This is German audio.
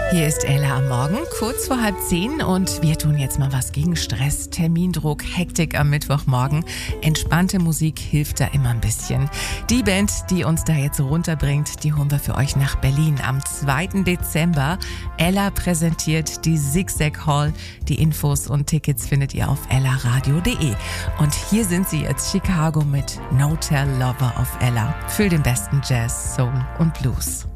Hier ist Ella am Morgen, kurz vor 9:30 und wir tun jetzt mal was gegen Stress, Termindruck, Hektik am Mittwochmorgen. Entspannte Musik hilft da immer ein bisschen. Die Band, die uns da jetzt runterbringt, die holen wir für euch nach Berlin am 2. Dezember. Ella präsentiert die Zigzag Hall. Die Infos und Tickets findet ihr auf ellaradio.de. Und hier sind sie jetzt, Chicago mit No Tell Lover of Ella. Für den besten Jazz, Soul und Blues.